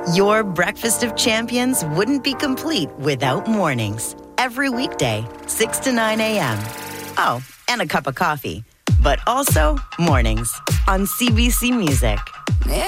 Your breakfast of champions wouldn't be complete without mornings. Every weekday, 6 to 9 a.m. Oh, and a cup of coffee. But also mornings on CBC Music.